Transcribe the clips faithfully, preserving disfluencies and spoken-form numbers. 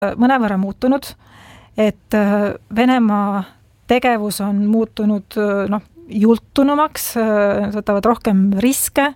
mõnevõrra muutunud, et Venemaa tegevus on muutunud noh, jultunumaks, nad võtavad rohkem riske,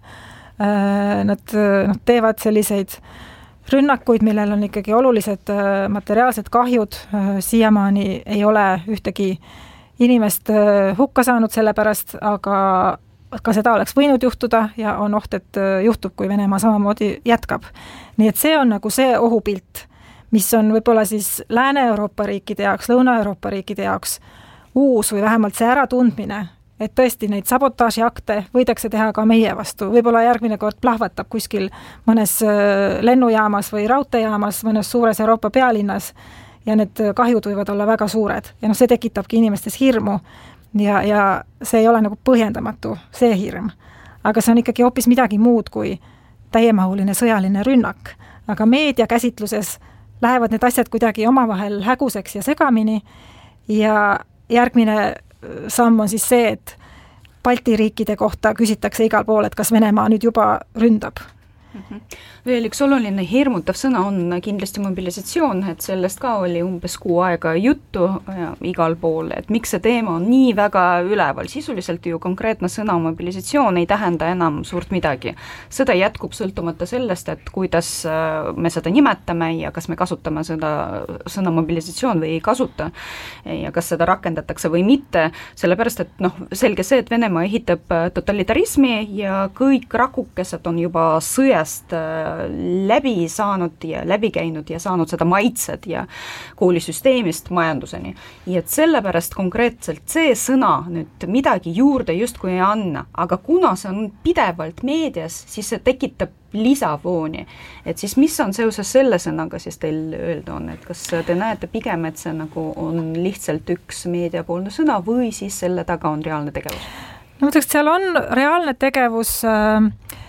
nad noh, teevad selliseid rünnakuid, millel on ikkagi olulised materiaalsed kahjud, siiamaani ei ole ühtegi inimest hukka saanud selle pärast, aga ka seda oleks võinud juhtuda ja on oht, et juhtub, kui Venemaa samamoodi jätkab. Nii et see on nagu see ohupilt, mis on võib-olla siis Lääne-Euroopa riikide jaoks, Lõuna-Euroopa riikide jaoks uus või vähemalt see äratundmine, et tõesti neid sabotaažiakte võidakse teha ka meie vastu. Võib-olla järgmine kord plahvatab kuskil mõnes lennujaamas või raudteejaamas, mõnes suures Euroopa pealinnas ja need kahjud võivad olla väga suured. Ja noh, see tekitabki inimestes hirmu ja, ja see ei ole nagu põhjendamatu, see hirm. Aga see on ikkagi hoopis midagi muud kui täiemahuline sõjaline rünnak. Aga meedia käsitluses lähevad need asjad kuidagi omavahel häguseks ja segamini ja järgmine samm on siis see, et Balti riikide kohta küsitakse igal pool, et kas Venemaa nüüd juba ründab. Mm-hmm. Veel üks oluline hirmutav sõna on kindlasti mobilisatsioon, et sellest ka oli umbes kuu aega juttu ja, igal pool, et miks see teema on nii väga üleval. Sisuliselt ju konkreetne sõna mobilisatsioon ei tähenda enam suurt midagi. Seda jätkub sõltumata sellest, et kuidas me seda nimetame ja kas me kasutame seda sõna mobilisatsioon või ei kasuta ja kas seda rakendatakse või mitte, sellepärast, et noh, selge see, et Venemaa ehitab totalitarismi ja kõik rakukesed on juba sõjast läbi saanud ja läbi käinud ja saanud seda maitsed ja koolisüsteemist majanduseni. Ja et sellepärast konkreetselt see sõna nüüd midagi juurde justkui ei anna, aga kuna see on pidevalt meedias, siis see tekitab lisavooni. Et siis mis on seoses selle sõnaga siis teil öelda on, et kas te näete pigem, et see nagu on lihtsalt üks meediapoolne sõna või siis selle taga on reaalne tegevus? No mõtleks, seal on reaalne tegevus äh,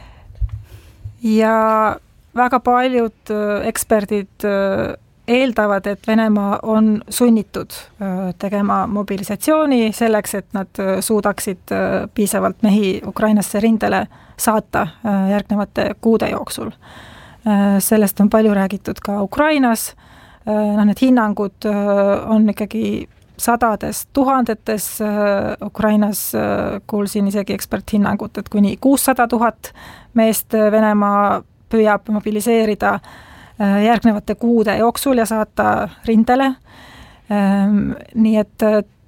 ja väga paljud eksperdid eeldavad, et Venemaa on sunnitud tegema mobilisatsiooni selleks, et nad suudaksid piisavalt mehi Ukrainasse rindele saata järgnevate kuude jooksul. Sellest on palju räägitud ka Ukrainas. No, need hinnangud on ikkagi sadades, tuhandetes. Ukrainas kuulsin isegi eksperthinnangut, et kuni kuussada tuhat meest Venemaa püüab mobiliseerida järgnevate kuude jooksul ja saata rindele. Nii et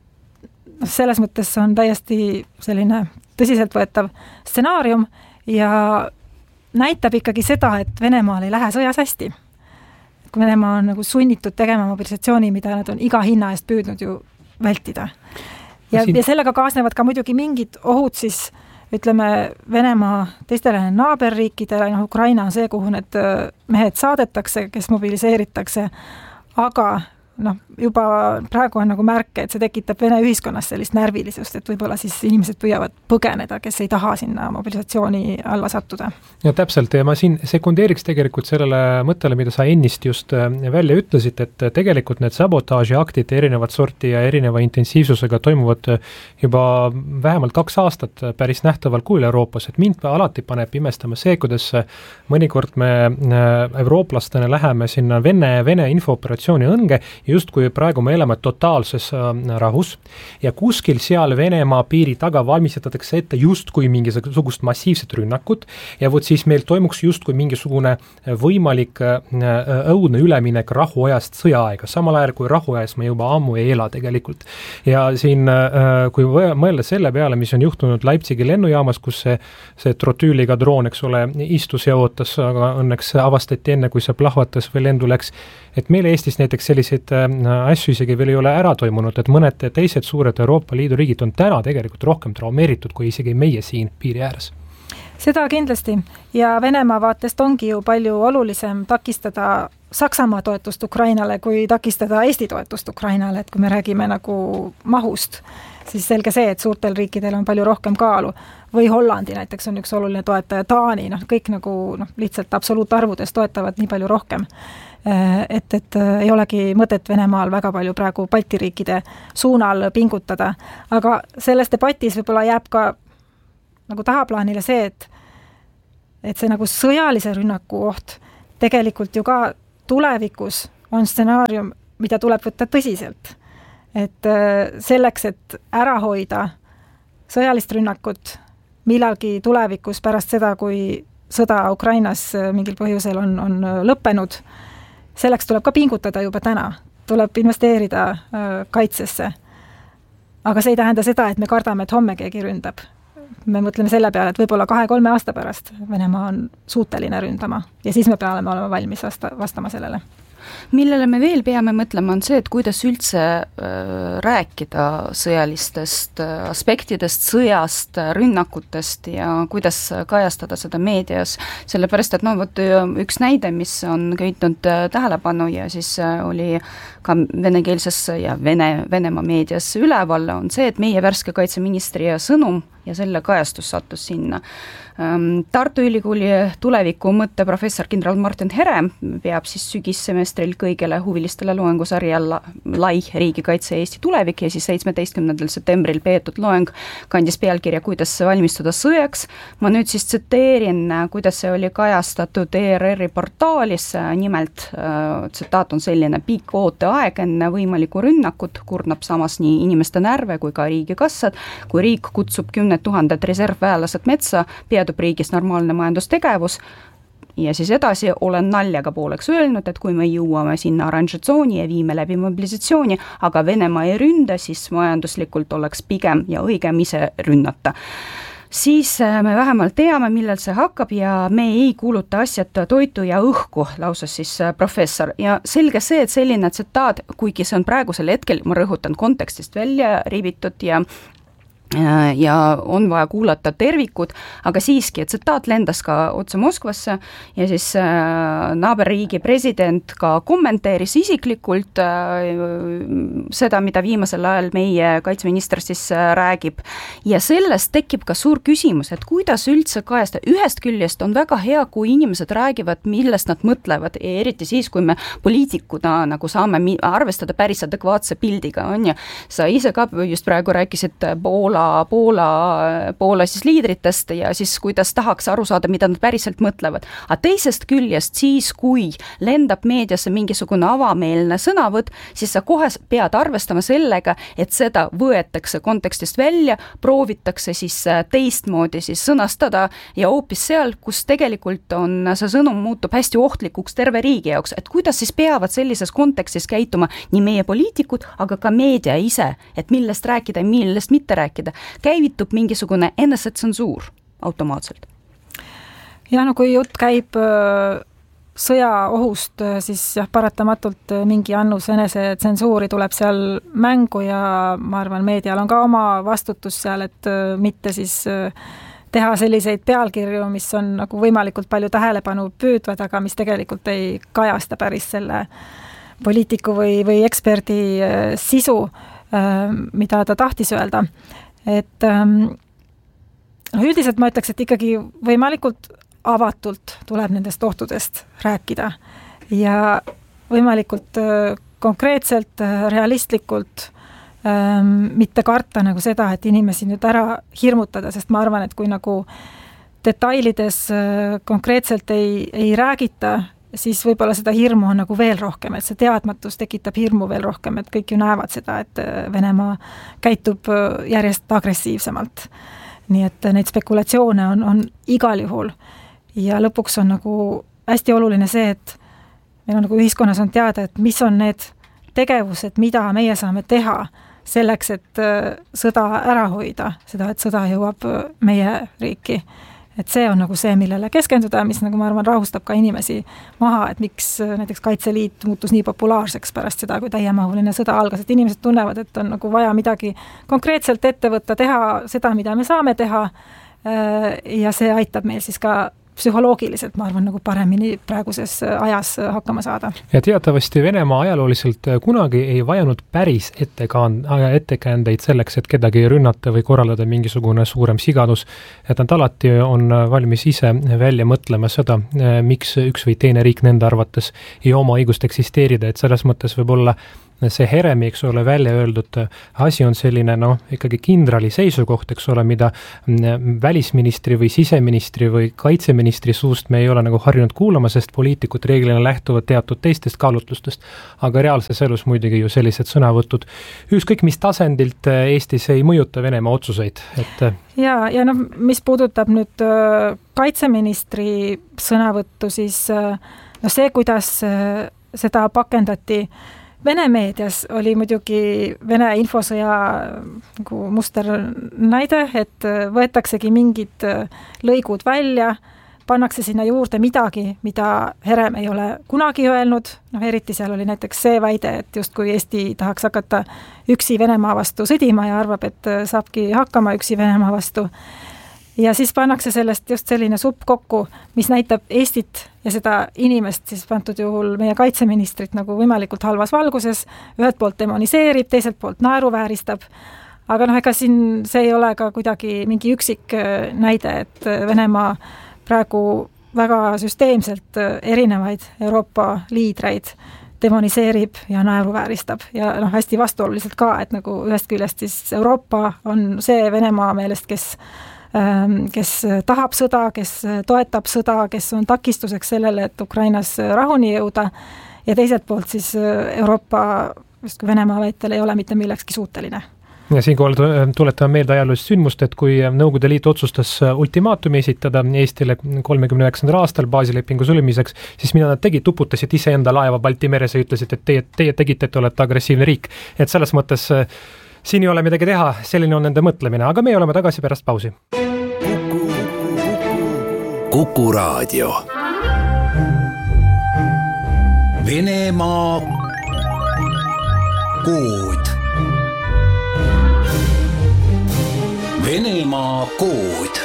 selles mõttes on täiesti selline tõsiseltvõetav stsenaarium ja näitab ikkagi seda, et Venemaal ei lähe sõjas hästi. Kui Venemaa on nagu sunnitud tegema mobilisatsiooni, mida nad on iga hinna eest püüdnud ju vältida. Ja, siin... ja sellega kaasnevad ka muidugi mingid ohud siis ütleme Venemaa teistele naaberriikidele, noh Ukraina on see, kuhu need mehed saadetakse, kes mobiliseeritakse, aga noh, juba praegu on nagu märke, et see tekitab Vene ühiskonnas sellist närvilisust, et võib-olla siis inimesed püüavad põgeneda, kes ei taha sinna mobilisatsiooni alla sattuda. Ja täpselt, ja ma siin sekundeeriks tegelikult sellele mõttele, mida sa ennist just välja ütlesid, et tegelikult need sabotaažiaktid erinevat sorti ja erineva intensiivsusega toimuvad juba vähemalt kaks aastat päris nähtaval kujul Euroopas, et mind alati paneb imestama see, kuidas mõnikord me eurooplastena läheme sinna Vene, Vene infooperatsiooni õnge justkui praegu me elame totaalses rahus ja kuskil seal Venemaa piiri taga valmistatakse ette justkui mingisugust massiivset rünnakut ja võt siis meil toimuks justkui mingisugune võimalik õudne üleminek rahuajast sõjaaega, samal ajal kui rahuajas me juba ammu ei ela tegelikult. Ja siin, kui mõelda selle peale, mis on juhtunud Leipzigi lennujaamas, kus see, see trotüüliga droon, eks ole, istus ja ootas, aga õnneks avastati enne, kui see plahvatas või lendu läks, et meil Eestis näiteks selliseid asju isegi veel ei ole ära toimunud, et mõned teised suured Euroopa Liidu riigid on täna tegelikult rohkem traumeeritud kui isegi meie siin piiri ääres. Seda kindlasti ja Venemaa vaatest ongi ju palju olulisem takistada Saksamaa toetust Ukrainale kui takistada Eesti toetust Ukrainale, et kui me räägime nagu mahust, siis selge see, et suurtel riikidel on palju rohkem kaalu või Hollandi näiteks on üks oluline toetaja, Taani, noh, kõik nagu noh, lihtsalt absoluutarvudes toetavad nii palju rohkem. Et, et ei olegi mõtet Venemaal väga palju praegu Balti riikide suunal pingutada, aga selles debatis võib-olla jääb ka nagu tahaplaanile see, et, et see nagu sõjalise rünnaku oht tegelikult ju ka tulevikus on stsenaarium, mida tuleb võtta tõsiselt. Et selleks, et ära hoida sõjalist rünnakut millalgi tulevikus pärast seda, kui sõda Ukrainas mingil põhjusel on, on lõppenud, selleks tuleb ka pingutada juba täna. Tuleb investeerida kaitsesse. Aga see ei tähenda seda, et me kardame, et homme keegi ründab. Me mõtleme selle peale, et võib-olla kahe-kolme aasta pärast Venemaa on suuteline ründama ja siis me peame olema valmis vasta, vastama sellele. Millele me veel peame mõtlema, on see, et kuidas üldse äh, rääkida sõjalistest äh, aspektidest, sõjast, rünnakutest ja kuidas kajastada seda meedias, sellepärast, et no vot üks näide, mis on köitnud äh, tähelepanu ja siis äh, oli ka venekeelses ja Vene, Venemaa meedias üleval, on see, et meie värske kaitseministri sõnum ja selle kajastus sattus sinna. Tartu Ülikooli tuleviku mõtte professor kindral Martin Herem peab siis sügissemestril kõigele huvilistele loengusarja lai riigikaitse Eesti tulevik ja siis seitsmeteistkümnendal septembril peetud loeng kandis pealkirja, kuidas valmistuda sõjaks. Ma nüüd siis tsiteerin, kuidas see oli kajastatud E R R-i portaalis, nimelt tsitaat on selline: pikk ooteaeg enne võimalikku rünnakut kurnab samas nii inimeste närve kui ka riigikassad, kui riik kutsub kümned tuhanded reservväelased metsa, peadub riigis normaalne majandustegevus ja siis edasi olen naljaga pooleks öelnud, et kui me jõuame sinna oranžitsooni ja viime läbi mobilisatsiooni, aga Venemaa ei ründa, siis majanduslikult oleks pigem ja õigem ise rünnata. Siis me vähemalt teame, millal see hakkab ja me ei kuuluta asjata toitu ja õhku, lausus siis professor. Ja selge see, et selline tsitaat, kuigi see on praegusel hetkel, ma rõhutan, kontekstist välja ribitud ja ja on vaja kuulata tervikud, aga siiski, et tsitaat lendas ka otse Moskvasse ja siis äh, naaberriigi president ka kommenteeris isiklikult äh, seda, mida viimasel ajal meie kaitseminister siis äh, räägib. Ja sellest tekib ka suur küsimus, et kuidas üldse kajasta. Ühest küljest on väga hea, kui inimesed räägivad, millest nad mõtlevad, eriti siis, kui me poliitikuna nagu saame arvestada päris adekvaatse pildiga, on ju. Sa ise ka just praegu rääkisid Poola Poola, Poola siis liidritest ja siis kuidas tahaks aru saada, mida nad päriselt mõtlevad. Aga teisest küljest siis, kui lendab meediasse mingisugune avameelne sõnavõtt, siis sa kohe pead arvestama sellega, et seda võetakse kontekstist välja, proovitakse siis teistmoodi siis sõnastada ja hoopis seal, kus tegelikult on see sõnum muutub hästi ohtlikuks terve riigi jaoks, et kuidas siis peavad sellises kontekstis käituma nii meie poliitikud, aga ka meedia ise, et millest rääkida ja millest mitte rääkida. Käivitub mingisugune enesetsensuur automaatselt. Ja no kui jutt käib sõja ohust, siis jah, paratamatult mingi annus enesetsensuuri tuleb seal mängu ja ma arvan, meedial on ka oma vastutus seal, et mitte siis teha selliseid pealkirju, mis on nagu võimalikult palju tähelepanu püüdvad, aga mis tegelikult ei kajasta päris selle poliitiku või, või eksperdi sisu, mida ta tahtis öelda. Et ähm, üldiselt ma ütleks, et ikkagi võimalikult avatult tuleb nendest ohtudest rääkida ja võimalikult äh, konkreetselt, äh, realistlikult ähm, mitte karta nagu seda, et inimesi nüüd ära hirmutada, sest ma arvan, et kui nagu detailides äh, konkreetselt ei, ei räägita, siis võib-olla seda hirmu on nagu veel rohkem, et see teadmatus tekitab hirmu veel rohkem, et kõik ju näevad seda, et Venemaa käitub järjest agressiivsemalt. Nii et neid spekulatsioone on, on igal juhul. Ja lõpuks on nagu hästi oluline see, et meil on nagu ühiskonnas on teada, et mis on need tegevused, mida meie saame teha selleks, et sõda ära hoida, seda, et sõda jõuab meie riiki. Et see on nagu see, millele keskenduda, mis nagu ma arvan rahustab ka inimesi maha, et miks näiteks Kaitseliit muutus nii populaarseks pärast seda, kui täiemahuline sõda algas, et inimesed tunnevad, et on nagu vaja midagi konkreetselt ette võtta, teha seda, mida me saame teha ja see aitab meil siis ka psühholoogiliselt, ma arvan, nagu paremini praeguses ajas hakkama saada. Ja teatavasti Venemaa ajalooliselt kunagi ei vajanud päris ettekaan, ettekäändeid selleks, et kedagi rünnata või korraldada mingisugune suurem sigadus, et nad alati on valmis ise välja mõtlema seda, miks üks või teine riik nende arvates ei oma õigust eksisteerida, et selles mõttes võib olla see Heremi, eks ole, välja öeldud asi on selline, noh, ikkagi kindrali seisukoht, eks ole, mida välisministri või siseministri või kaitseministri suust me ei ole nagu harjunud kuulama, sest poliitikud reeglina lähtuvad teatud teistest kaalutlustest, aga reaalses elus muidugi ju sellised sõnavõtud ükskõik mis tasandilt Eestis ei mõjuta Venemaa otsuseid, et ja, ja noh, mis puudutab nüüd kaitseministri sõnavõttu, siis no see, kuidas seda pakendati Vene meedias, oli muidugi Vene infosõja nagu muster näide, et võetaksegi mingid lõigud välja, pannakse sinna juurde midagi, mida Herem ei ole kunagi öelnud, noh eriti seal oli näiteks see väide, et justkui Eesti tahaks hakata üksi Venemaa vastu sõdima ja arvab, et saabki hakkama üksi Venemaa vastu. Ja siis pannakse sellest just selline supp kokku, mis näitab Eestit ja seda inimest, siis pantud juhul meie kaitseministrit nagu võimalikult halvas valguses, ühelt poolt demoniseerib, teiselt poolt naeruvääristab, aga noh, ega siin see ei ole ka kuidagi mingi üksik näide, et Venemaa praegu väga süsteemselt erinevaid Euroopa liidreid demoniseerib ja naeruvääristab ja noh, hästi vastuoluliselt ka, et nagu ühest küljest siis Euroopa on see Venemaa meelest, kes kes tahab sõda, kes toetab sõda, kes on takistuseks sellele, et Ukrainas rahuni jõuda ja teiselt poolt siis Euroopa just kui Venemaa väitel ei ole mitte millekski suuteline. Ja siinkohal tuletame meelde ajaloolist sündmust, et kui Nõukogude Liit otsustas ultimaatumi esitada Eestile kolmekümne üheksandal aastal baasilepingu sõlmimiseks, siis mida nad tegid, tuputasid iseenda laeva Balti meres ja ütlesid, et teie, teie tegite, et olete agressiivne riik. Et selles mõttes siin ei ole midagi teha, selline on nende mõtlemine, aga me oleme tagasi pärast pausi. Kuku Raadio. Venemaa kood. Venemaa kood.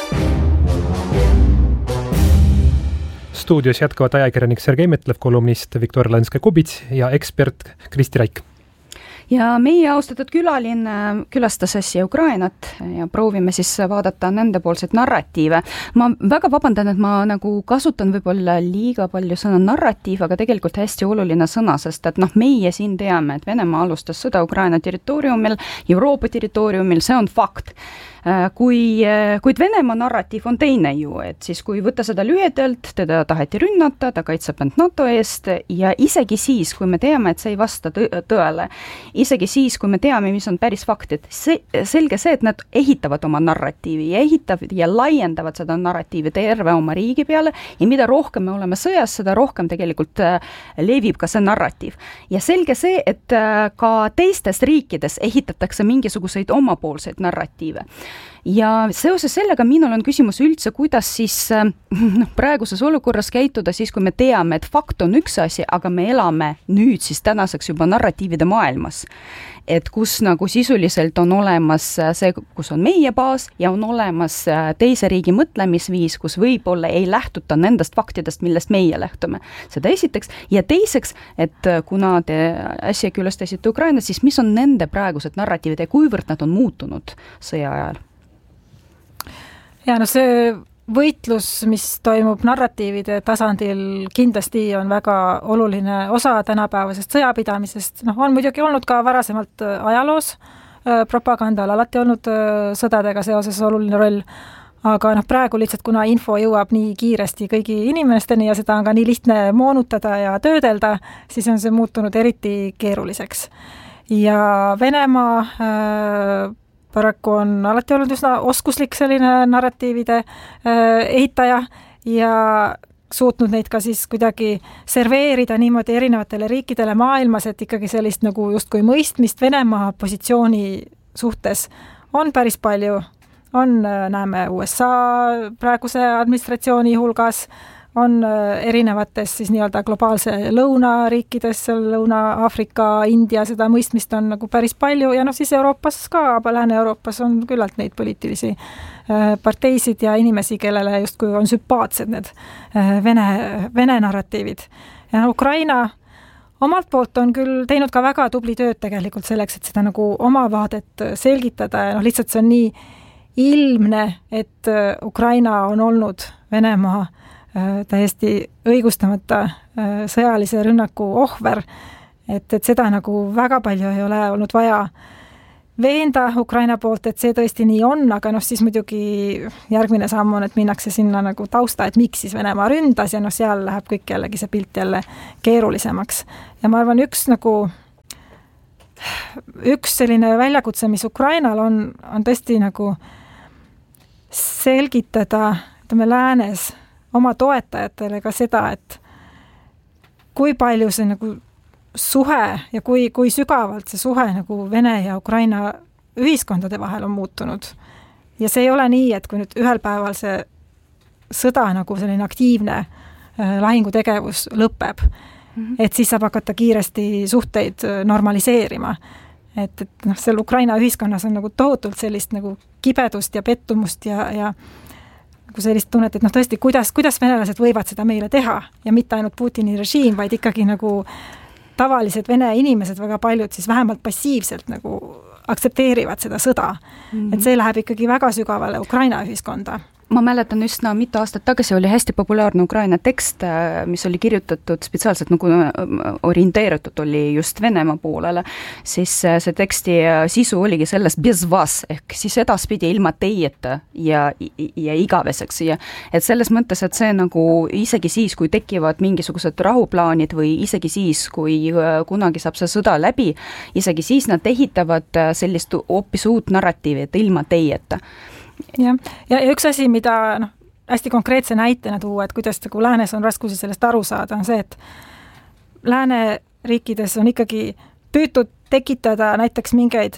Stuudios jätkavad ajakirjanik Sergei Metlev, kolumnist Viktor Lanske-Kubits ja ekspert Kristi Raik. Ja meie austatud külaline külastas äsja Ukrainat ja proovime siis vaadata nendepoolseid narratiive. Ma väga vabandan, et ma nagu kasutan võib-olla liiga palju sõna narratiiv, aga tegelikult hästi oluline sõna, sest et noh, meie siin teame, et Venemaa alustas sõda Ukraina territooriumil, Euroopa territooriumil, see on fakt. Kui, kuid Venemaa narratiiv on teine ju, et siis kui võtta seda lühedalt, teda taheti rünnata, ta kaitseb end NATO eest ja isegi siis, kui me teame, et see ei vasta tõele, isegi siis, kui me teame, mis on päris faktid, see, selge see, et nad ehitavad oma narratiivi ja ehitavad ja laiendavad seda narratiivi terve oma riigi peale ja mida rohkem me oleme sõjas, seda rohkem tegelikult levib ka see narratiiv. Ja selge see, et ka teistes riikides ehitatakse mingisuguseid omapoolseid narratiive. Ja seoses sellega minul on küsimus üldse, kuidas siis no, praeguses olukorras käituda siis, kui me teame, et fakt on üks asi, aga me elame nüüd siis tänaseks juba narratiivide maailmas. Et kus nagu sisuliselt on olemas see, kus on meie baas ja on olemas teise riigi mõtlemisviis, kus võib-olla ei lähtuta nendest faktidest, millest meie lähtume. Seda esiteks. Ja teiseks, et kuna te äsja külastasite Ukraina, siis mis on nende praegused narratiivid ja kuivõrd nad on muutunud sõja ajal? Ja no see võitlus, mis toimub narratiivide tasandil, kindlasti on väga oluline osa tänapäevasest sõjapidamisest. No, on muidugi olnud ka varasemalt ajaloos, propagandal alati olnud sõdadega seoses oluline roll, aga noh, praegu lihtsalt, kuna info jõuab nii kiiresti kõigi inimesteni ja seda on ka nii lihtne moonutada ja töödelda, siis on see muutunud eriti keeruliseks. Ja Venemaa äh, paraku on alati olnud üsna oskuslik selline narratiivide ehitaja ja suutnud neid ka siis kuidagi serveerida niimoodi erinevatele riikidele maailmas, et ikkagi sellist nagu justkui mõistmist Venemaa positsiooni suhtes on päris palju. On, näeme U S A praeguse administratsiooni hulgas, on erinevates siis nii-öelda globaalse lõunariikides, Lõuna-Aafrika, India, seda mõistmist on nagu päris palju ja noh, siis Euroopas ka, Lääne-Euroopas on küllalt neid poliitilisi parteisid ja inimesi, kellele justkui on sümpaatsed need Vene, Vene narratiivid. Ja Ukraina omalt poolt on küll teinud ka väga tubli tööd tegelikult selleks, et seda nagu oma vaadet selgitada ja noh, lihtsalt see on nii ilmne, et Ukraina on olnud Venemaa täiesti õigustamata sõjalise rünnaku ohver et, et seda nagu väga palju ei ole olnud vaja veenda Ukraina poolt, et see tõesti nii on, aga noh, siis muidugi järgmine samm on, et minnakse sinna nagu tausta, et miks siis Venemaa ründas ja noh, seal läheb kõik jällegi see pilt jälle keerulisemaks. Ja ma arvan, üks nagu üks selline väljakutse, mis Ukrainal on, on tõesti nagu selgitada, ütleme läänes oma toetajatele ka seda, et kui palju see nagu suhe ja kui, kui sügavalt see suhe nagu Vene ja Ukraina ühiskondade vahel on muutunud. Ja see ei ole nii, et kui nüüd ühel päeval see sõda nagu selline aktiivne äh, lahingutegevus lõpeb, mm-hmm. et siis saab hakata kiiresti suhteid normaliseerima. Et, et noh, seal Ukraina ühiskonnas on nagu tohutult sellist nagu kibedust ja pettumust ja, ja nagu sellist tunnet, et noh tõesti, kuidas, kuidas venelased võivad seda meile teha ja mitte ainult Putini režiim, vaid ikkagi nagu tavalised vene inimesed, väga paljud siis vähemalt passiivselt nagu aktsepteerivad seda sõda. Mm-hmm. Et see läheb ikkagi väga sügavale Ukraina ühiskonda. Ma mäletan üsna mitu aastat tagasi oli hästi populaarne Ukraina tekst, mis oli kirjutatud spetsiaalselt nagu orienteeritud oli just Venemaa poolele, siis see teksti sisu oligi sellest bez vas, ehk siis edaspidi ilma teieta ja, ja igaveseks. Ja, et selles mõttes, et see nagu isegi siis, kui tekivad mingisugused rahuplaanid või isegi siis, kui kunagi saab see sõda läbi, isegi siis nad ehitavad sellist hoopis uut narratiivi, et ilma teieta. Ja, ja, ja üks asi, mida noh, hästi konkreetse näitena tuua, et kuidas nagu läänes on raskusi sellest aru saada, on see, et lääne riikides on ikkagi püütud tekitada näiteks mingeid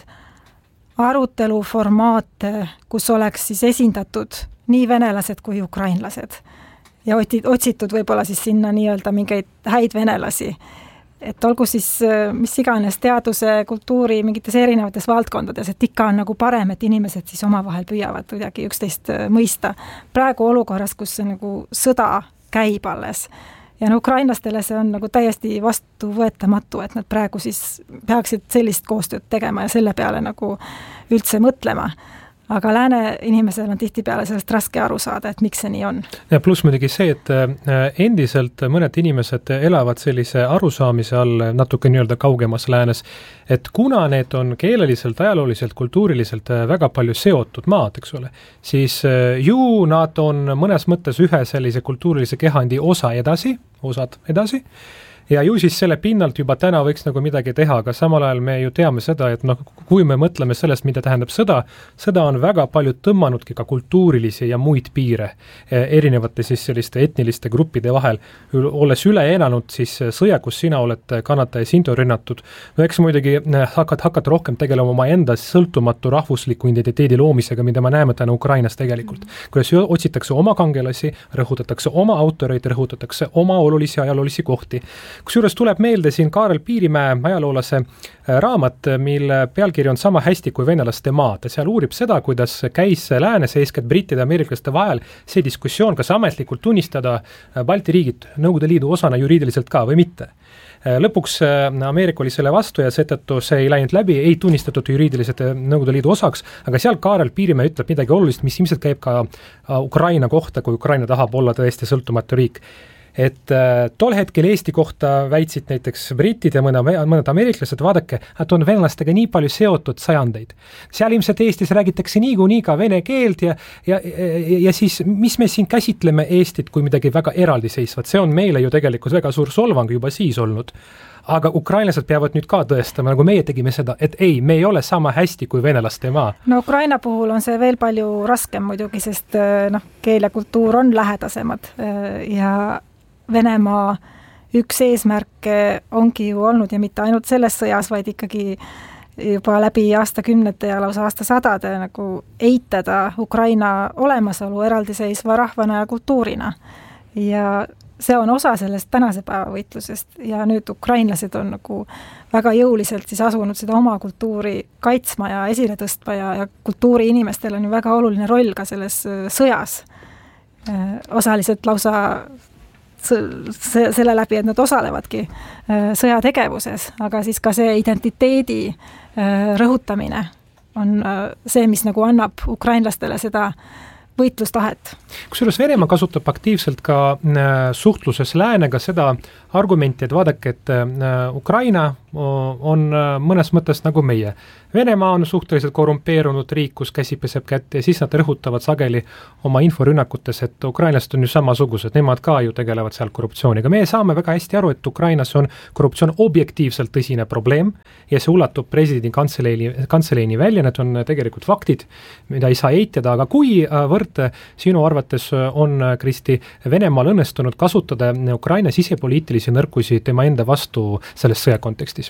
aruteluformaate, kus oleks siis esindatud nii venelased kui ukrainlased ja otsitud võib-olla siis sinna nii-öelda mingeid häid venelasi. Et olgu siis mis iganes teaduse, kultuuri, mingites erinevates valdkondades, et ikka on nagu parem, et inimesed siis omavahel püüavad kuidagi üksteist mõista. Praegu olukorras, kus see nagu sõda käib alles ja no ukrainlastele see on nagu täiesti vastuvõetamatu, et nad praegu siis peaksid sellist koostööd tegema ja selle peale nagu üldse mõtlema. Aga lääne inimesel on tihtipeale sellest raske aru saada, et miks see nii on. Ja pluss muidugi see, et endiselt mõned inimesed elavad sellise arusaamise all natuke nii-öelda kaugemas läänes, et kuna need on keeleliselt, ajalooliselt, kultuuriliselt väga palju seotud maad, eks ole, siis ju nad on mõnes mõttes ühe sellise kultuurilise kehandi osa edasi, osad edasi, ja ju siis selle pinnalt juba täna võiks nagu midagi teha, aga samal ajal me ju teame seda, et noh, kui me mõtleme sellest, mida tähendab sõda, sõda on väga palju tõmmanudki ka kultuurilisi ja muid piire erinevate siis selliste etniliste gruppide vahel, olles üle enanud siis sõja, kus sina oled kannataja Sinto rünnatud. No eks muidugi hakkad, hakkad rohkem tegelema oma enda sõltumatu rahvusliku identiteedi loomisega, mida me näeme täna Ukrainas tegelikult. Kuidas otsitakse oma kangelasi, rõhutatakse oma autoreid, rõhutatakse oma olulisi ajaloolisi kohti. Kusjuures tuleb meelde siin Kaarel Piirimäe ajaloolase raamat, mille pealkiri on Sama hästi kui venelaste maad. Seal uurib seda, kuidas käis läänes eeskätt brittide ja ameeriklaste vahel see diskussioon, kas ametlikult tunnistada Balti riigid Nõukogude Liidu osana juriidiliselt ka või mitte. Lõpuks Ameerika oli selle vastu ja seetõttu see ei läinud läbi, ei tunnistatud juriidiliselt Nõukogude Liidu osaks, aga seal Kaarel Piirimäe ütleb midagi olulist, mis ilmselt käib ka Ukraina kohta, kui Ukraina tahab olla tõesti sõltumatu riik. Et äh, tol hetkel Eesti kohta väitsid näiteks britid ja mõned, mõned ameeriklased, vaadake, et on venelastega nii palju seotud sajandeid. Seal ilmselt Eestis räägitakse niikuinii ka vene keelt ja, ja, ja, ja siis mis me siin käsitleme Eestit kui midagi väga eraldiseisvat, see on meile ju tegelikult väga suur solvang juba siis olnud. Aga ukrainlased peavad nüüd ka tõestama, nagu meie tegime seda, et ei, me ei ole sama hästi kui venelaste maa. No Ukraina puhul on see veel palju raskem muidugi, sest noh, keel ja kultuur on lähedasemad ja Venemaa üks eesmärke ongi ju olnud ja mitte ainult selles sõjas, vaid ikkagi juba läbi aastakümnete ja lausa aastasadade nagu eitada Ukraina olemasolu eraldiseisva rahvana ja kultuurina. Ja see on osa sellest tänase päeva võitlusest ja nüüd ukrainlased on nagu väga jõuliselt siis asunud seda oma kultuuri kaitsma ja esile tõstma ja, ja kultuuri inimestel on ju väga oluline roll ka selles sõjas. Osaliselt lausa selle läbi, et nad osalevadki sõjategevuses, aga siis ka see identiteedi rõhutamine on see, mis nagu annab ukrainlastele seda võitlustahet. Kusjuures Venemaa kasutab aktiivselt ka suhtluses läänega seda argumenti, et vaadake, et Ukraina on mõnes mõttes nagu meie. Venemaa on suhteliselt korrumpeerunud riik, kus käsi peseb kätte ja siis nad rõhutavad sageli oma inforünnakutes, et ukrainlased on ju samasugused, nemad ka ju tegelevad seal korruptsiooniga. Me saame väga hästi aru, et Ukrainas on korruptsioon objektiivselt tõsine probleem ja see ulatub presidendi kantseleini, kantseleini välja, need on tegelikult faktid, mida ei saa eitada, aga kui võrd sinu arvates on, Kristi, Venemaal õnnestunud kasutada Ukraina sisepoliitilisi nõrkusi tema enda vastu selles sõja kontekstis?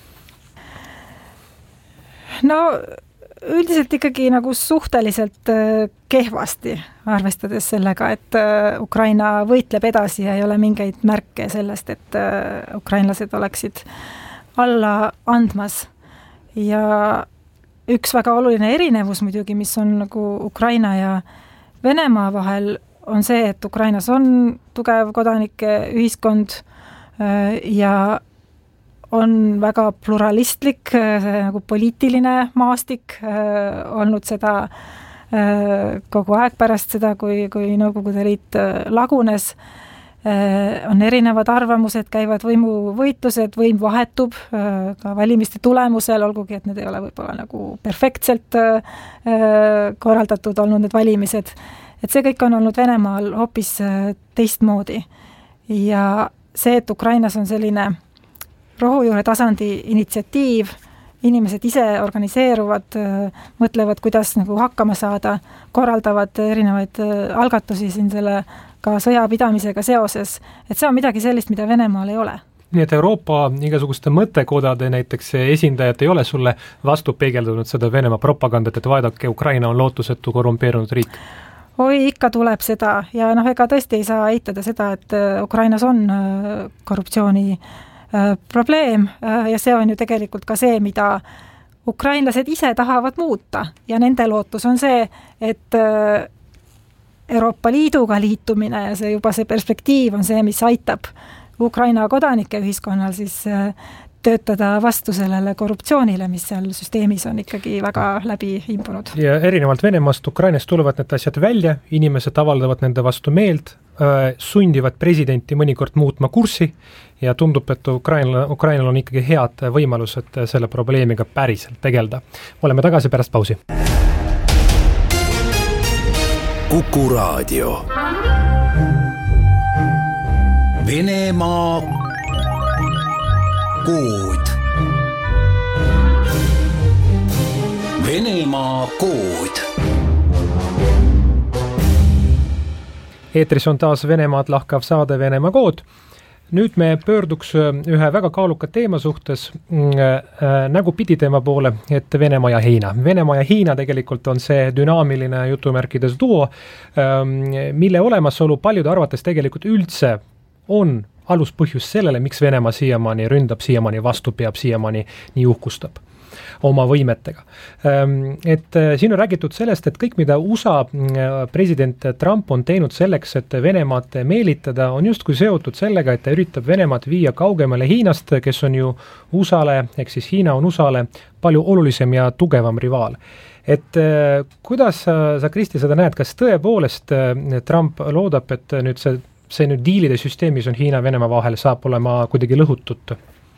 No üldiselt ikkagi nagu suhteliselt kehvasti, arvestades sellega, et Ukraina võitleb edasi ja ei ole mingeid märke sellest, et ukrainlased oleksid alla andmas. Ja üks väga oluline erinevus muidugi, mis on nagu Ukraina ja Venemaa vahel, on see, et Ukrainas on tugev kodanike ühiskond ja on väga pluralistlik nagu poliitiline maastik äh, olnud seda äh, kogu aeg pärast seda, kui, kui Nõukogude Liit äh, lagunes. Äh, on erinevad arvamused, käivad võimuvõitlused, võim vahetub äh, ka valimiste tulemusel, olgugi, et need ei ole võib-olla nagu perfektselt äh, korraldatud olnud need valimised. Et see kõik on olnud Venemaal hoopis äh, teistmoodi. Ja see, et Ukrainas on selline rohujuure tasandi initsiatiiv, inimesed ise organiseeruvad, mõtlevad, kuidas nagu hakkama saada, korraldavad erinevaid algatusi siin selle ka sõjapidamisega seoses, et see on midagi sellist, mida Venemaal ei ole. Nii et Euroopa igasuguste mõttekodade näiteks esindajad ei ole sulle vastu peegeldunud seda Venemaa propagandat, et vaadake, Ukraina on lootusetu korrumpeerunud riik? Oi, ikka tuleb seda ja noh, ega tõesti ei saa eitada seda, et Ukrainas on korruptsiooni probleem ja see on ju tegelikult ka see, mida ukrainlased ise tahavad muuta ja nende lootus on see, et Euroopa Liiduga liitumine ja see juba see perspektiiv on see, mis aitab Ukraina kodanike ühiskonnal siis töötada vastu sellele korruptsioonile, mis seal süsteemis on ikkagi väga läbi imbunud. Ja erinevalt Venemaast Ukrainast tulevad need asjad välja, inimesed avaldavad nende vastu meelt, sundivad presidenti mõnikord muutma kurssi ja tundub, et Ukrainal, Ukrainal on ikkagi head võimalused selle probleemiga päriselt tegelda. Oleme tagasi pärast pausi. Kuku Raadio. Venemaa kood. Venemaa kood. Eetris on taas Venemaad lahkav saade Venemaa kood. Nüüd me pöörduks ühe väga kaaluka teema suhtes äh, nägu pidi teema poole, et Venemaa ja Hiina. Venemaa ja Hiina tegelikult on see dünaamiline jutumärkides duo, ähm, mille olemasolu paljude arvates tegelikult üldse on aluspõhjus sellele, miks Venemaa siiamaani ründab, siiamaani vastu peab, siiamaani nii uhkustab oma võimetega. Et siin on räägitud sellest, et kõik, mida U S A president Trump on teinud selleks, et Venemaad meelitada, on justkui seotud sellega, et ta üritab Venemaad viia kaugemale Hiinast, kes on ju U S A-le, ehk siis Hiina on U S A-le palju olulisem ja tugevam rivaal. Et kuidas sa, sa, Kristi, seda näed, kas tõepoolest Trump loodab, et nüüd see, see nüüd diilide süsteemis on Hiina ja Venemaa vahel saab olema kuidagi lõhutud?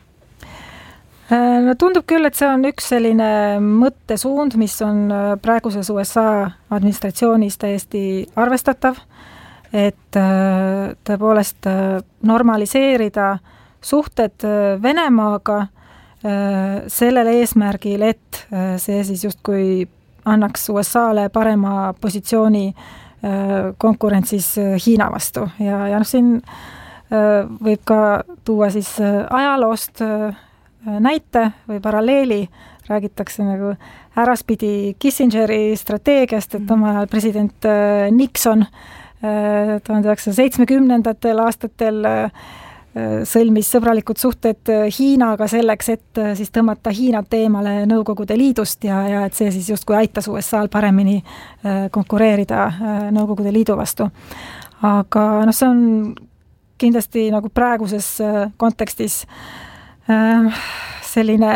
No tundub küll, et see on üks selline mõttesuund, mis on praeguses U S A administratsioonis täiesti arvestatav, et tõepoolest normaliseerida suhted Venemaaga sellel eesmärgil, et see siis justkui annaks U S A-le parema positsiooni konkurentsis Hiina vastu. Ja, ja noh, siin võib ka tuua siis ajaloost näite või paralleeli, räägitakse nagu äraspidi Kissingeri strateegiast, et omal ajal president Nixon tuhande üheksasaja seitsmekümnendatel aastatel sõlmis sõbralikud suhted Hiinaga selleks, et siis tõmmata Hiinat eemale Nõukogude Liidust ja, ja et see siis justkui aitas U S A-l paremini konkureerida Nõukogude Liidu vastu. Aga noh, see on kindlasti nagu praeguses kontekstis selline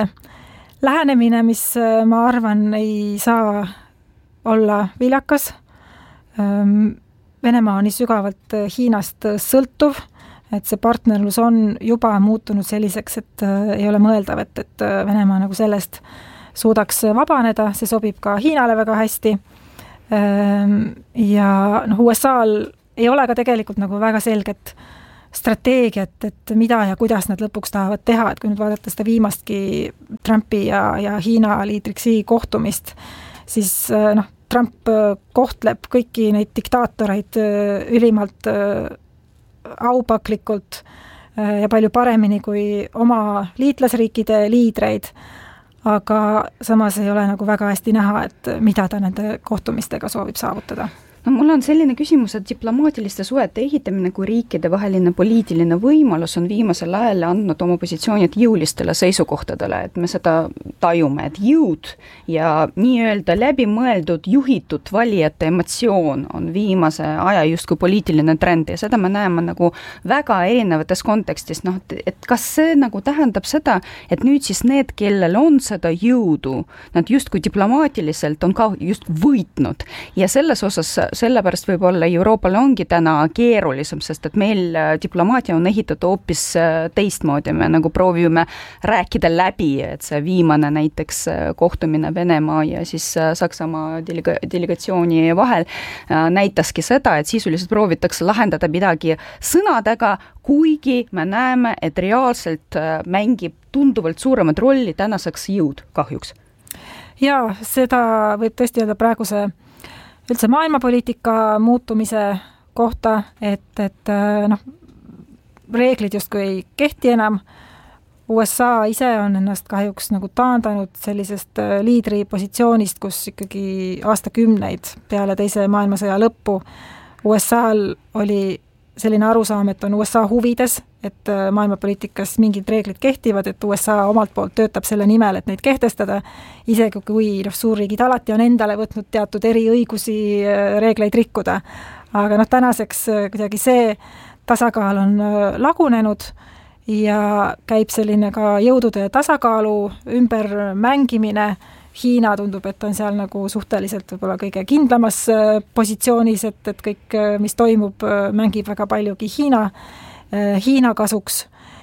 lähenemine, mis ma arvan ei saa olla viljakas. Venemaa on nii sügavalt Hiinast sõltuv, et see partnerlus on juba muutunud selliseks, et ei ole mõeldav, et, et Venemaa nagu sellest suudaks vabaneda, see sobib ka Hiinale väga hästi. Ja noh, U S A-l ei ole ka tegelikult nagu väga selget strateegiat, et mida ja kuidas nad lõpuks tahavad teha, et kui nüüd vaadata seda viimastki Trumpi ja, ja Hiina liidri Xi kohtumist, siis noh, Trump kohtleb kõiki neid diktaatoreid ülimalt aupaklikult ja palju paremini kui oma liitlasriikide liidreid, aga samas ei ole nagu väga hästi näha, et mida ta nende kohtumistega soovib saavutada. No mul on selline küsimus, et diplomaatiliste suhete ehitamine kui riikide vaheline poliitiline võimalus on viimasel ajal andnud oma positsioonid jõulistele seisukohtadele, et me seda tajume, et jõud ja nii-öelda läbimõeldud juhitud valijate emotsioon on viimase aja justkui poliitiline trend ja seda me näeme nagu väga erinevates kontekstis, noh, et kas see nagu tähendab seda, et nüüd siis need, kellel on seda jõudu, nad justkui diplomaatiliselt on ka just võitnud ja selles osas sellepärast võib-olla Euroopal ongi täna keerulisem, sest et meil diplomaatia on ehitatud hoopis teistmoodi, me nagu proovime rääkida läbi, et see viimane näiteks kohtumine Venemaa ja siis Saksamaa delega- delegatsiooni vahel näitaski seda, et sisuliselt proovitakse lahendada midagi sõnadega, kuigi me näeme, et reaalselt mängib tunduvalt suuremat rolli tänaseks jõud kahjuks. Jaa, seda võib tõesti öelda praeguse üldse maailmapoliitika muutumise kohta, et, et noh, reeglid justkui ei kehti enam. U S A ise on ennast kahjuks nagu taandanud sellisest liidri positsioonist, kus ikkagi aastakümneid peale teise maailmasõja lõppu U S A-l oli selline arusaam, et on U S A huvides, et maailmapoliitikas mingid reeglid kehtivad, et U S A omalt poolt töötab selle nimel, et neid kehtestada, isegi kui noh, suurriigid alati on endale võtnud teatud eriõigusi reegleid rikkuda. Aga noh, tänaseks kuidagi see tasakaal on lagunenud ja käib selline ka jõudude tasakaalu ümber mängimine. Hiina tundub, et on seal nagu suhteliselt võib-olla kõige kindlamas positsioonis, et, et kõik, mis toimub, mängib väga paljugi Hiina, Hiina kasuks.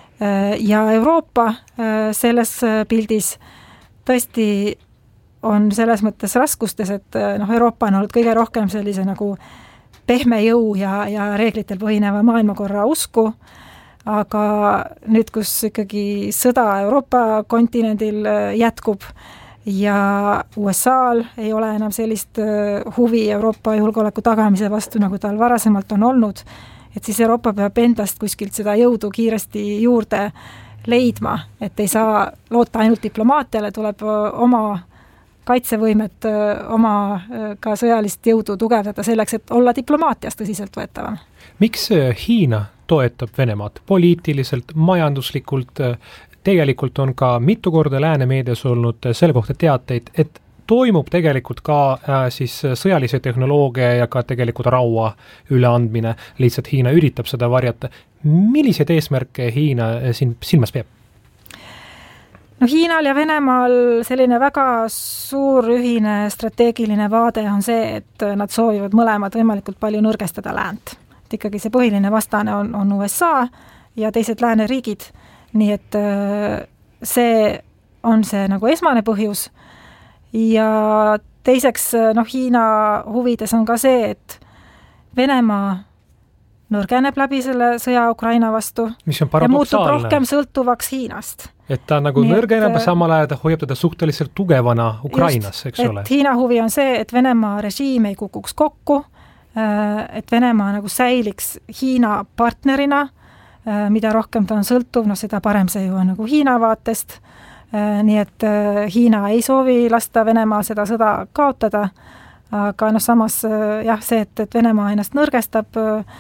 Ja Euroopa selles pildis tõesti on selles mõttes raskustes, et noh, Euroopa on olnud kõige rohkem sellise nagu pehme jõu ja, ja reeglitel põhineva maailmakorra usku, aga nüüd, kus ikkagi sõda Euroopa kontinendil jätkub, ja U S A-l ei ole enam sellist huvi Euroopa julgeoleku tagamise vastu, nagu tal varasemalt on olnud, et siis Euroopa peab endast kuskilt seda jõudu kiiresti juurde leidma, et ei saa loota ainult diplomaatiale, tuleb oma kaitsevõimet, oma ka sõjalist jõudu tugevdada selleks, et olla diplomaatias tõsiselt võetavam. Miks Hiina toetab Venemaad poliitiliselt, majanduslikult? Tegelikult on ka mitu korda läänemeedias olnud selle kohta teateid, et toimub tegelikult ka äh, siis sõjalise tehnoloogia ja ka tegelikult raua üleandmine, lihtsalt Hiina üritab seda varjata. Milliseid eesmärke Hiina siin silmas peab? No Hiinal ja Venemaal selline väga suur ühine strateegiline vaade on see, et nad soovivad mõlemad võimalikult palju nõrgestada läänt. Et ikkagi see põhiline vastane on, on U S A ja teised lääneriigid. Nii et see on see nagu esmane põhjus ja teiseks noh, Hiina huvides on ka see, et Venemaa nõrgeneb läbi selle sõja Ukraina vastu ja muutub rohkem sõltuvaks Hiinast. Et ta nagu Nii nõrgeneb, et, samal ajal ta hoiab teda suhteliselt tugevana Ukrainas, just, eks ole. Et Hiina huvi on see, et Venemaa režiim ei kukuks kokku, et Venemaa nagu säiliks Hiina partnerina, mida rohkem ta on sõltuv, no seda parem see ju on nagu Hiina vaatest, nii et Hiina ei soovi lasta Venemaa seda sõda kaotada, aga noh, samas jah, see, et, et Venemaa ennast nõrgestab,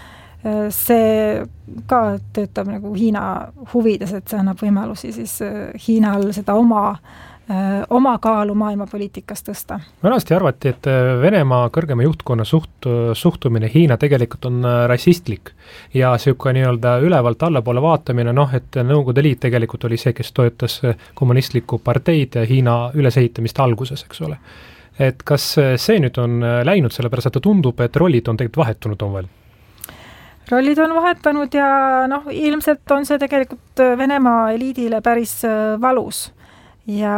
see ka töötab nagu Hiina huvides, et see annab võimalusi siis Hiinal seda oma oma kaalu maailmapoliitikas tõsta. Vanasti arvati, et Venemaa kõrgema juhtkonna suht, suhtumine Hiina tegelikult on rassistlik ja siuke nii-öelda ülevalt allapoole vaatamine, noh, et Nõukogude Liit tegelikult oli see, kes toetas kommunistlikku parteid ja Hiina ülesehitamist alguses, eks ole. et kas see nüüd on läinud, sellepärast et tundub, et rollid on tegelikult vahetunud omavahel? rollid on vahetanud ja noh, ilmselt on see tegelikult Venemaa eliidile päris valus ja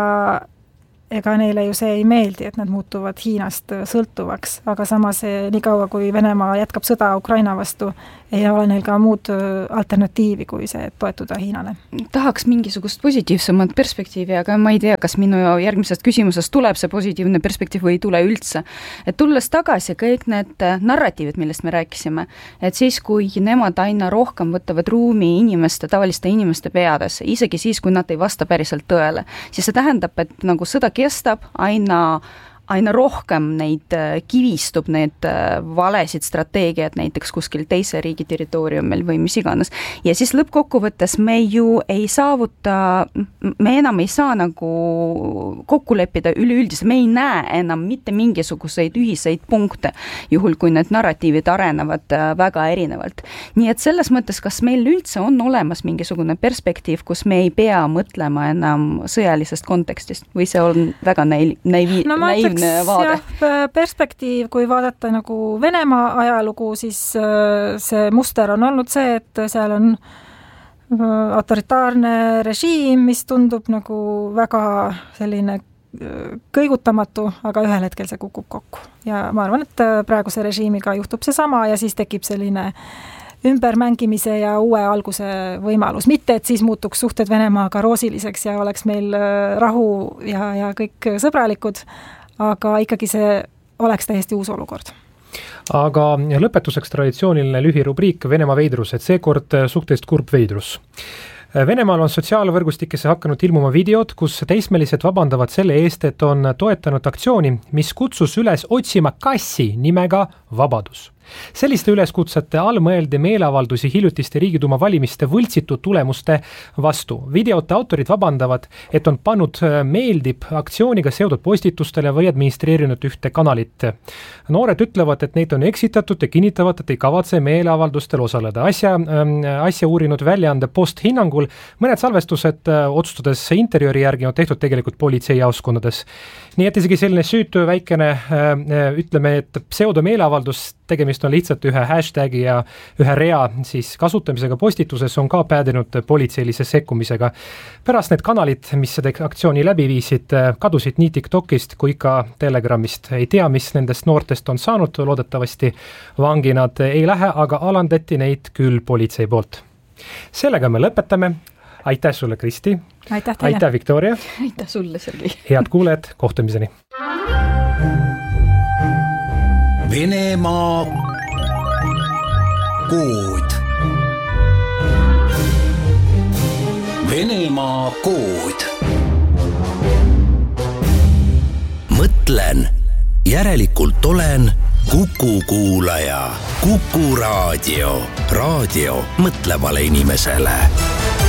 ega neile ju see ei meeldi, et nad muutuvad Hiinast sõltuvaks, aga samas nii kaua, kui Venemaa jätkab sõda Ukraina vastu, ei ole neil ka muud alternatiivi, kui see toetuda Hiinale. Tahaks mingisugust positiivsemat perspektiivi, aga ma ei tea, kas minu järgmisest küsimusest tuleb see positiivne perspektiiv või ei tule üldse. Et tulles tagasi kõik need narratiivid, millest me rääkisime, et siis, kui nemad aina rohkem võtavad ruumi inimeste, tavaliste inimeste peades, isegi siis, kui nad ei vasta päriselt tõele, siis see tähendab, et nagu sõda kestab, aina, aina rohkem neid kivistub, need valesid strateegiad näiteks kuskil teise riigi territooriumil või mis iganes. Ja siis lõppkokkuvõttes me ju ei saavuta, me enam ei saa nagu kokku leppida üleüldise, me ei näe enam mitte mingisuguseid ühiseid punkte, juhul kui need narratiivid arenevad väga erinevalt. Nii et selles mõttes, kas meil üldse on olemas mingisugune perspektiiv, kus me ei pea mõtlema enam sõjalisest kontekstist või see on väga naivi, naivi, no, naiivne vaade? Perspektiiv, kui vaadata nagu Venemaa ajalugu, siis see muster on olnud see, et seal on autoritaarne režiim, mis tundub nagu väga selline kõigutamatu, aga ühel hetkel see kukub kokku. Ja ma arvan, et praeguse režiimiga juhtub see sama ja siis tekib selline ümbermängimise ja uue alguse võimalus. Mitte, et siis muutuks suhted Venemaaga roosiliseks ja oleks meil rahu ja, ja kõik sõbralikud, aga ikkagi see oleks täiesti uus olukord. Aga lõpetuseks traditsiooniline lühirubriik Venemaa veidrus, et seekord suhteliselt kurb veidrus. Venemaal on sotsiaalvõrgustikesse hakanud ilmuma videod, kus teismelised vabandavad selle eest, et on toetanud aktsiooni, mis kutsus üles otsima kassi nimega Vabadus. Selliste üleskutsete all mõeldi meeleavaldusi hiljutiste Riigiduuma valimiste võltsitud tulemuste vastu. Videote autorid vabandavad, et on pannud meeldib aktsiooniga seotud postitustele või administreerinud ühte kanalit. Noored ütlevad, et neid on eksitatud ja kinnitavad, et ei kavatse meeleavaldustel osaleda. Asja, asja uurinud väljaande Post hinnangul mõned salvestused otsustades interjööri järgi on tehtud tegelikult politseijaoskonnades. Nii et isegi selline süütu väikene, ütleme, et pseudomeeleavaldus tegemist on lihtsalt ühe hashtagi ja ühe rea siis kasutamisega postituses on ka päädinud politseilise sekkumisega. Pärast need kanalid, mis seda aktsiooni läbi viisid, kadusid nii TikTokist kui ka Telegramist. Ei tea, mis nendest noortest on saanud, loodetavasti vangi nad ei lähe, aga alandati neid küll politsei poolt. Sellega me lõpetame. Aitäh sulle, Kristi. Aitäh teile. Aitäh, Viktoria. Aitäh sulle, Sergei. Head kuulejad, kohtumiseni. Venemaa kood. Venemaa kood. Mõtlen, järelikult olen Kuku kuulaja. Kuku raadio. Raadio mõtlevale inimesele.